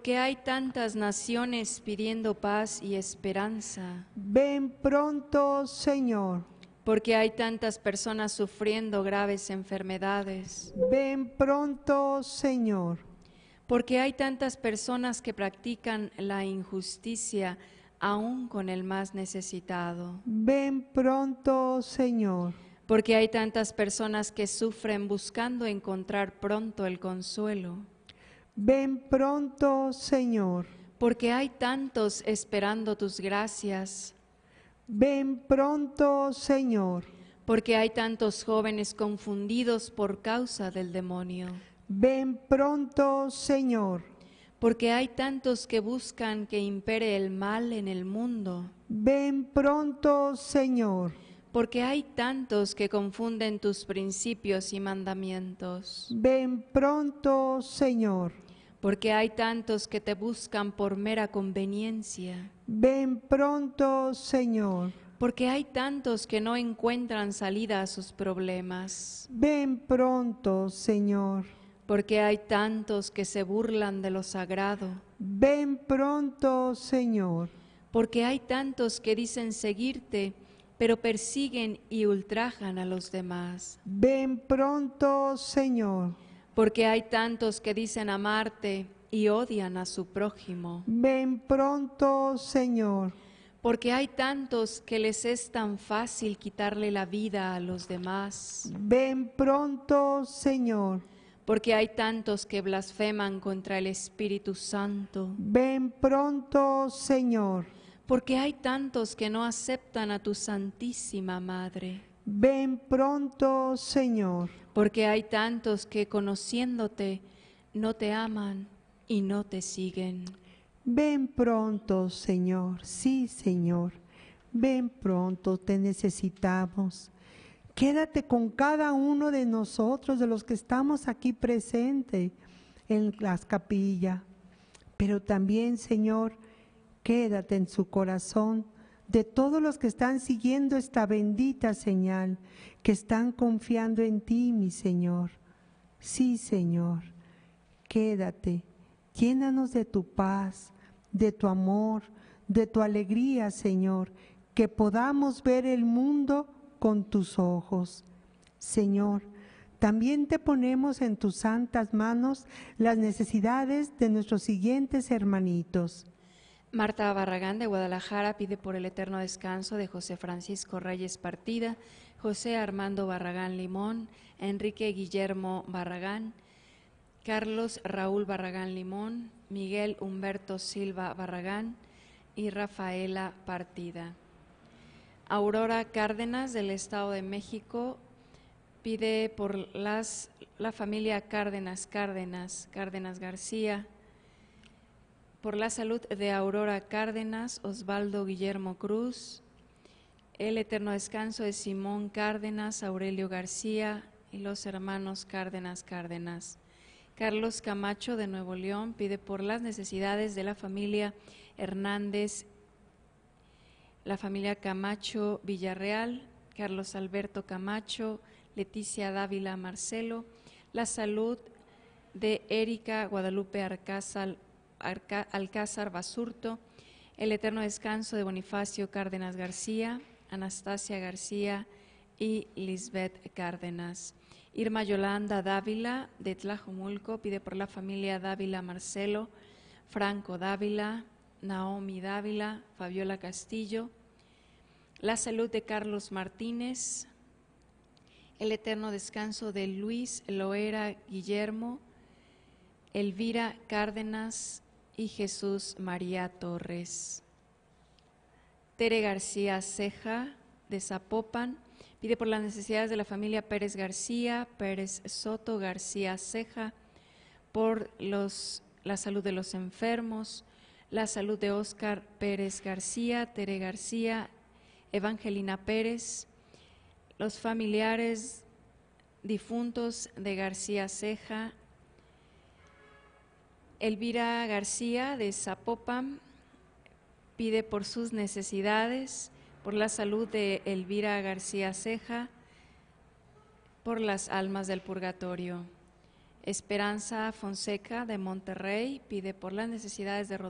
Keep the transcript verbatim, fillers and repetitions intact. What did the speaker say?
Porque hay tantas naciones pidiendo paz y esperanza. Ven pronto, Señor. Porque hay tantas personas sufriendo graves enfermedades. Ven pronto, Señor. Porque hay tantas personas que practican la injusticia aún con el más necesitado. Ven pronto, Señor. Porque hay tantas personas que sufren buscando encontrar pronto el consuelo. Ven pronto, Señor. Porque hay tantos esperando tus gracias. Ven pronto, Señor. Porque hay tantos jóvenes confundidos por causa del demonio. Ven pronto, Señor. Porque hay tantos que buscan que impere el mal en el mundo. Ven pronto, Señor. Porque hay tantos que confunden tus principios y mandamientos. Ven pronto, Señor. Porque hay tantos que te buscan por mera conveniencia. Ven pronto, Señor. Porque hay tantos que no encuentran salida a sus problemas. Ven pronto, Señor. Porque hay tantos que se burlan de lo sagrado. Ven pronto, Señor. Porque hay tantos que dicen seguirte, pero persiguen y ultrajan a los demás. Ven pronto, Señor. Porque hay tantos que dicen amarte y odian a su prójimo. Ven pronto, Señor. Porque hay tantos que les es tan fácil quitarle la vida a los demás. Ven pronto, Señor. Porque hay tantos que blasfeman contra el Espíritu Santo. Ven pronto, Señor. Porque hay tantos que no aceptan a tu Santísima Madre. Ven pronto, Señor. Porque hay tantos que conociéndote no te aman y no te siguen. Ven pronto, Señor. Sí, Señor. Ven pronto, te necesitamos. Quédate con cada uno de nosotros, de los que estamos aquí presentes en las capillas. Pero también, Señor, quédate en su corazón de todos los que están siguiendo esta bendita señal, que están confiando en ti, mi Señor. Sí, Señor, quédate, llénanos de tu paz, de tu amor, de tu alegría, Señor, que podamos ver el mundo con tus ojos. Señor, también te ponemos en tus santas manos las necesidades de nuestros siguientes hermanitos. Marta Barragán de Guadalajara pide por el eterno descanso de José Francisco Reyes Partida, José Armando Barragán Limón, Enrique Guillermo Barragán, Carlos Raúl Barragán Limón, Miguel Humberto Silva Barragán y Rafaela Partida. Aurora Cárdenas del Estado de México pide por las, la familia Cárdenas Cárdenas, Cárdenas García, por la salud de Aurora Cárdenas, Osvaldo Guillermo Cruz, el eterno descanso de Simón Cárdenas, Aurelio García y los hermanos Cárdenas Cárdenas. Carlos Camacho de Nuevo León pide por las necesidades de la familia Hernández, la familia Camacho Villarreal, Carlos Alberto Camacho, Leticia Dávila Marcelo, la salud de Erika Guadalupe Alcázar, Alcázar Basurto, el eterno descanso de Bonifacio Cárdenas García, Anastasia García y Lisbeth Cárdenas. Irma Yolanda Dávila de Tlajomulco pide por la familia Dávila Marcelo, Franco Dávila, Naomi Dávila, Fabiola Castillo, la salud de Carlos Martínez, el eterno descanso de Luis Loera Guillermo, Elvira Cárdenas y Jesús María Torres. Tere García Ceja de Zapopan pide por las necesidades de la familia Pérez García, Pérez Soto García Ceja, por los, la salud de los enfermos, la salud de Óscar Pérez García, Tere García, Evangelina Pérez, los familiares difuntos de García Ceja, Elvira García de Zapopan pide por sus necesidades, por la salud de Elvira García Ceja, por las almas del purgatorio. Esperanza Fonseca de Monterrey pide por las necesidades de